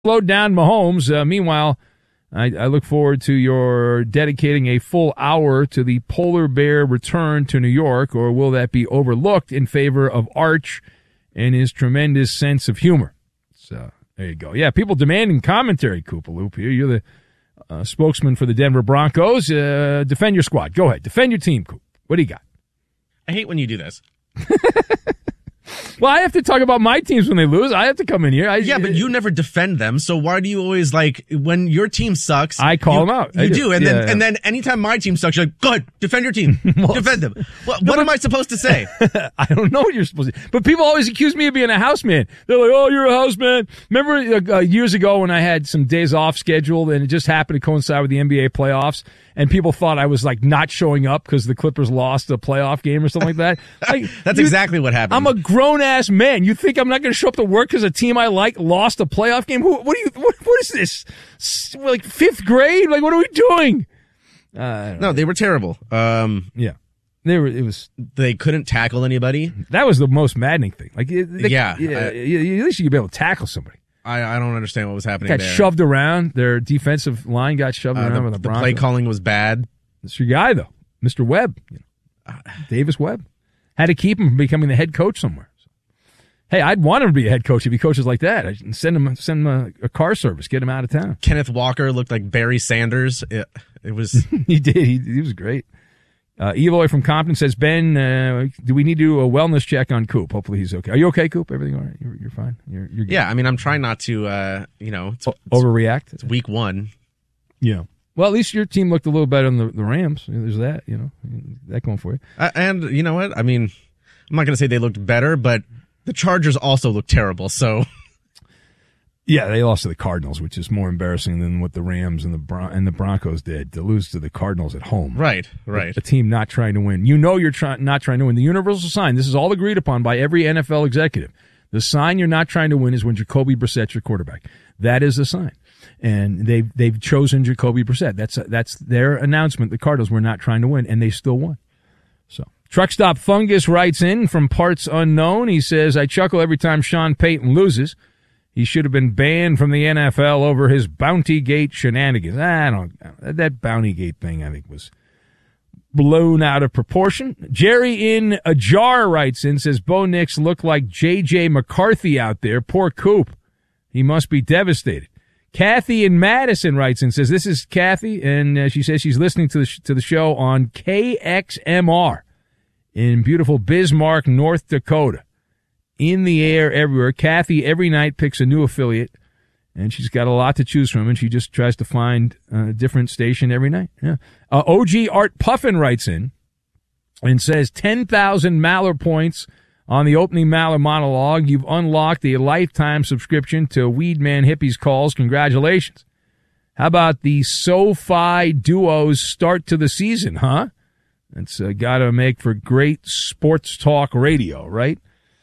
Slow down Mahomes. Meanwhile, I look forward to your dedicating a full hour to the polar bear return to New York, or will that be overlooked in favor of Arch and his tremendous sense of humor? So there you go. Yeah, people demanding commentary, Koopaloop. Here, you're the spokesman for the Denver Broncos. Defend your squad. Go ahead. Defend your team, Coop. What do you got? I hate when you do this. Well, I have to talk about my teams when they lose. I have to come in here. Yeah, but you never defend them, so why do you always, when your team sucks... I call them out. You do, and then anytime my team sucks, you're like, go ahead, defend your team. Defend them. What am I supposed to say? I don't know what you're supposed to... But people always accuse me of being a house man. They're like, oh, you're a house man. Remember years ago when I had some days off scheduled, and it just happened to coincide with the NBA playoffs, and people thought I was, not showing up because the Clippers lost a playoff game or something like that? That's exactly what happened. I'm a grown-ass man. You think I'm not going to show up to work because a team I like lost a playoff game? What is this? Fifth grade? What are we doing? No, they were terrible. Yeah. They couldn't tackle anybody. That was the most maddening thing. At least you could be able to tackle somebody. I don't understand what was happening got there. Shoved around. Their defensive line got shoved around with the Broncos. The play calling was bad. It's your guy, though. Mr. Webb. Davis Webb. Had to keep him from becoming the head coach somewhere. So, hey, I'd want him to be a head coach if he coaches like that. I'd send him a car service, get him out of town. Kenneth Walker looked like Barry Sanders. It was... He did. He was great. Eloy from Compton says, Ben, do we need to do a wellness check on Coop? Hopefully he's okay. Are you okay, Coop? Everything all right? You're fine? You're good? Yeah, I'm trying not to, overreact. It's week 1. Yeah. Well, at least your team looked a little better than the Rams. There's that, that going for you. And you know what? I'm not going to say they looked better, but the Chargers also looked terrible, so... Yeah, they lost to the Cardinals, which is more embarrassing than what the Rams and the Broncos did, to lose to the Cardinals at home. Right. A team not trying to win. You're not trying to win. The universal sign, this is all agreed upon by every NFL executive. The sign you're not trying to win is when Jacoby Brissett's your quarterback. That is the sign. And they've chosen Jacoby Brissett. That's their announcement. The Cardinals were not trying to win, and they still won. So, Truck Stop Fungus writes in from parts unknown. He says, I chuckle every time Sean Payton loses. He should have been banned from the NFL over his Bountygate shenanigans. That Bountygate thing, I think, was blown out of proportion. Jerry in a jar writes in, says, Bo Nix looked like J.J. McCarthy out there. Poor Coop. He must be devastated. Kathy in Madison writes in, says, this is Kathy, and she says she's listening to the show on KXMR in beautiful Bismarck, North Dakota. In the air everywhere. Kathy every night picks a new affiliate, and she's got a lot to choose from, and she just tries to find a different station every night. Yeah. OG Art Puffin writes in and says, 10,000 Maller points on the opening Maller monologue. You've unlocked a lifetime subscription to Weedman Hippie's Calls. Congratulations. How about the SoFi Duo's start to the season, huh? It's got to make for great sports talk radio, right?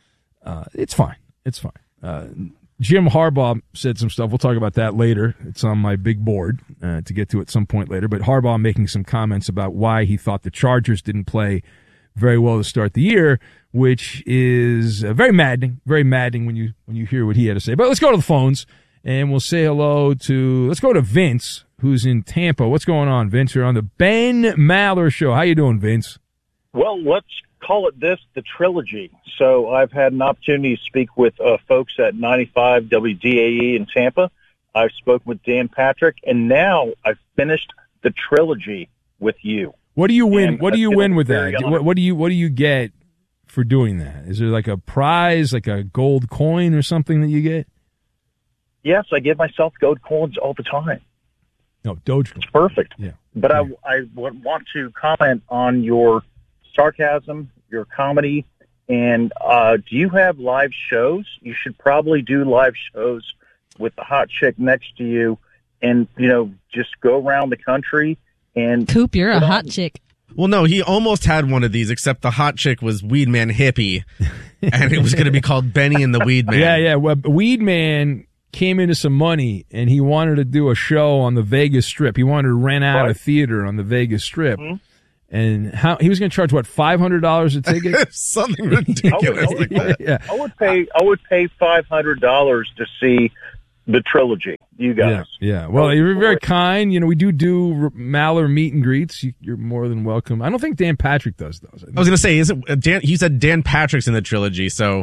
It's fine. It's fine. Jim Harbaugh said some stuff. We'll talk about that later. It's on my big board to get to at some point later. But Harbaugh making some comments about why he thought the Chargers didn't play very well to start the year, which is very maddening when you hear what he had to say. But let's go to the phones, and we'll say hello let's go to Vince, who's in Tampa. What's going on, Vince? You're on the Ben Maller Show. How you doing, Vince? Well, let's call it the trilogy. So I've had an opportunity to speak with folks at 95 WDAE in Tampa. I've spoken with Dan Patrick, and now I've finished the trilogy with you. What do you win? What do you win with that? What do you get for doing that? Is there like a prize, like a gold coin or something that you get? Yes, I give myself gold coins all the time. No, Dogecoin. It's perfect. Yeah. But yeah. I would want to comment on your sarcasm, your comedy, and do you have live shows? You should probably do live shows with the hot chick next to you and, just go around the country and... Coop, you're a hot chick. Well, no, he almost had one of these, except the hot chick was Weedman Hippie, and it was going to be called Benny and the Weedman. Yeah. Well, Weedman came into some money, and he wanted to do a show on the Vegas Strip. He wanted to rent out a theater on the Vegas Strip. Mm-hmm. And he was going to charge $500 a ticket? Something ridiculous. I would pay $500 to see the trilogy. You guys. Yeah. Well, you're very kind. We do Maller meet and greets. You're more than welcome. I don't think Dan Patrick does those. I was going to say, isn't Dan? He said Dan Patrick's in the trilogy, so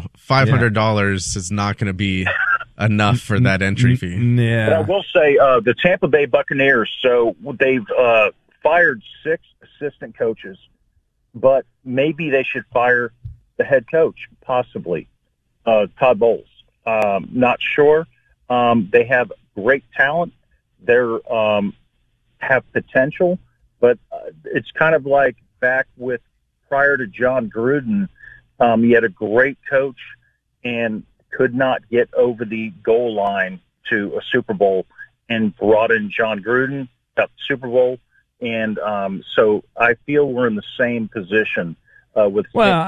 $500 is not going to be enough for that entry fee. Yeah. But I will say the Tampa Bay Buccaneers. So they've fired 6 assistant coaches, but maybe they should fire the head coach, possibly Todd Bowles. Not sure. They have great talent. They're have potential, but it's kind of like back with prior to John Gruden. He had a great coach and could not get over the goal line to a Super Bowl, and brought in John Gruden, got the Super Bowl, and so I feel we're in the same position with. Well,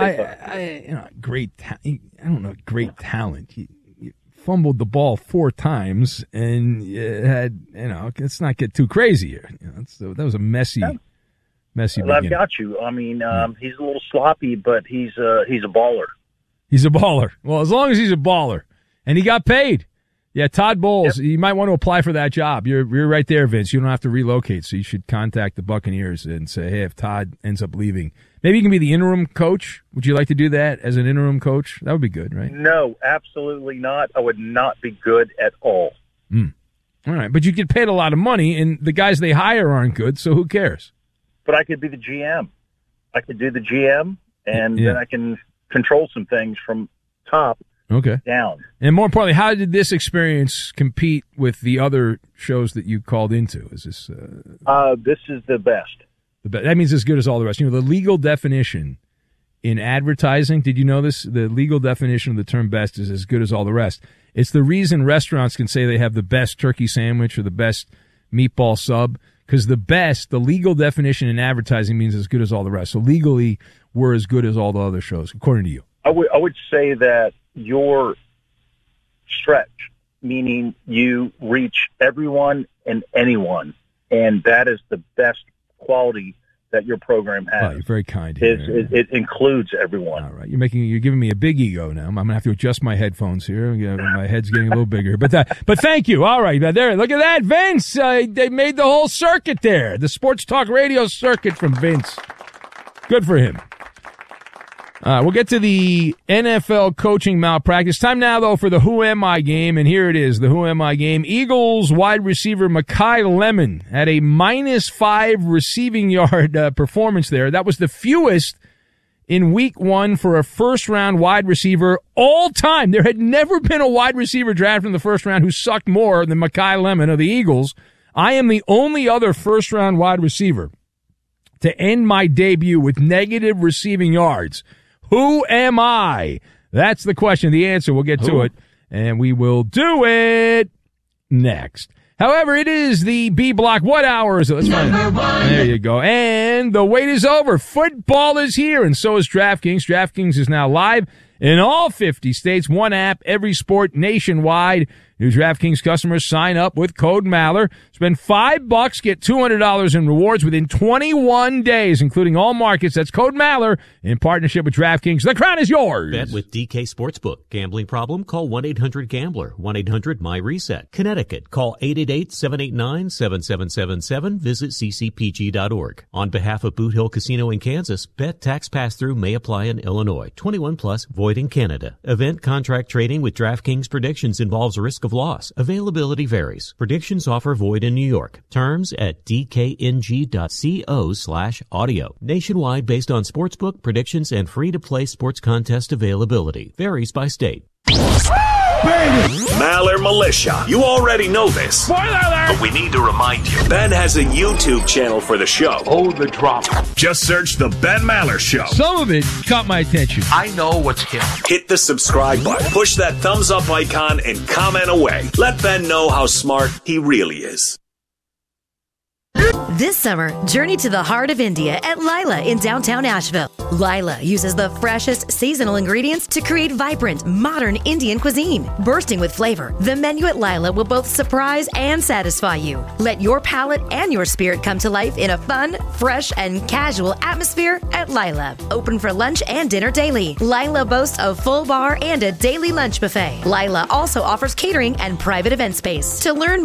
great. I don't know, great talent. He fumbled the ball 4 times and had, let's not get too crazy here. That was a messy Well, beginning. I've got you. I mean, he's a little sloppy, but he's a baller. He's a baller. Well, as long as he's a baller. And he got paid. Yeah, Todd Bowles, you might want to apply for that job. You're right there, Vince. You don't have to relocate, so you should contact the Buccaneers and say, hey, if Todd ends up leaving, maybe you can be the interim coach. Would you like to do that as an interim coach? That would be good, right? No, absolutely not. I would not be good at all. All right, but you get paid a lot of money, and the guys they hire aren't good, so who cares? But I could be the GM. I could do the GM, and then I can control some things from top down. And more importantly, how did this experience compete with the other shows that you called into? Is this? This is the best. That means as good as all the rest. The legal definition in advertising, did you know this? The legal definition of the term best is as good as all the rest. It's the reason restaurants can say they have the best turkey sandwich or the best meatball sub, because the legal definition in advertising means as good as all the rest. So legally, we're as good as all the other shows, according to you. I would say that your stretch, meaning you reach everyone and anyone, and that is the best quality that your program has. Oh, you're very kind. It includes everyone. All right, you're giving me a big ego now. I'm gonna have to adjust my headphones here. My head's getting a little bigger, but thank you. All right, there. Look at that, Vince. They made the whole circuit there, the Sports Talk Radio circuit from Vince. Good for him. We'll get to the NFL coaching malpractice. Time now, though, for the Who Am I game, and here it is, the Who Am I game. Eagles wide receiver Makai Lemon had a -5 receiving yard performance there. That was the fewest in week 1 for a first-round wide receiver all time. There had never been a wide receiver drafted in the first round who sucked more than Makai Lemon of the Eagles. I am the only other first-round wide receiver to end my debut with negative receiving yards. Who am I? That's the question. The answer, we'll get to it, and we will do it next. However, it is the B block. What hour is it? Let's find it. There you go. And the wait is over. Football is here, and so is DraftKings. DraftKings is now live in all 50 states. One app, every sport nationwide. New DraftKings customers sign up with code Maller. Spend $5, get $200 in rewards within 21 days, including all markets. That's code Maller in partnership with DraftKings. The crown is yours. Bet with DK Sportsbook. Gambling problem? Call 1-800-GAMBLER. 1-800-MY-RESET. Connecticut. Call 888-789-7777. Visit ccpg.org. On behalf of Boot Hill Casino in Kansas, bet tax pass-through may apply in Illinois. 21 plus, void in Canada. Event contract trading with DraftKings predictions involves risk of loss. Availability varies. Predictions offer void in New York. Terms at dkng.co/audio. Nationwide based on sportsbook predictions and free-to-play sports contest availability. Varies by state. Maller Militia. You already know this. Spoiler alert! But we need to remind you. Ben has a YouTube channel for the show. Oh, the drama. Just search The Ben Maller Show. Some of it caught my attention. I know what's him. Hit the subscribe button. Push that thumbs up icon and comment away. Let Ben know how smart he really is. This summer, journey to the heart of India at Lila in downtown Asheville. Lila uses the freshest seasonal ingredients to create vibrant, modern Indian cuisine. Bursting with flavor, the menu at Lila will both surprise and satisfy you. Let your palate and your spirit come to life in a fun, fresh, and casual atmosphere at Lila. Open for lunch and dinner daily. Lila boasts a full bar and a daily lunch buffet. Lila also offers catering and private event space. To learn